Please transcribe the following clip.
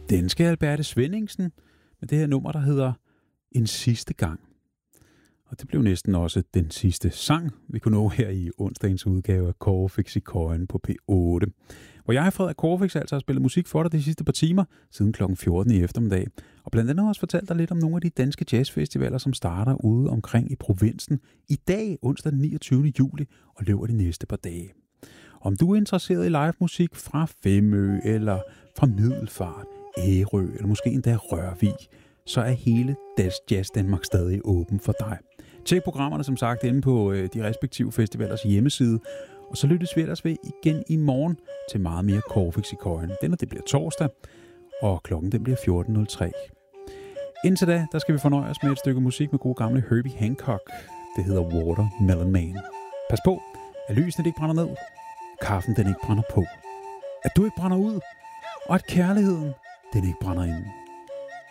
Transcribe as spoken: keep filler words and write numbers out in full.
danske Alberte Svenningsen med det her nummer, der hedder En sidste gang. Og det blev næsten også den sidste sang, vi kunne nå her i onsdagens udgave af Corfix i Køjen på P otte. Hvor jeg, Frederik Corfix, altså har spillet musik for dig de sidste par timer, siden klokken fjorten i eftermiddag. Og blandt andet også fortalt dig lidt om nogle af de danske jazzfestivaler, som starter ude omkring i provinsen i dag, onsdag den niogtyvende juli, og løber de næste par dage. Om du er interesseret i live musik fra Femø, eller fra Middelfart, Ærø, eller måske endda Rørvig, så er hele Jazz Danmark stadig åben for dig. Tjek programmerne som sagt inde på øh, de respektive festivalers hjemmeside, og så lyttes vi ellers ved igen i morgen til meget mere Corfix i Køjen. Denne det bliver torsdag, og klokken den bliver fjorten nul tre. Indtil da, der skal vi fornøje os med et stykke musik med god gamle Herbie Hancock. Det hedder Watermelon Man. Pas på, at lysene ikke brænder ned, kaffen den ikke brænder på, at du ikke brænder ud, og at kærligheden den ikke brænder ind.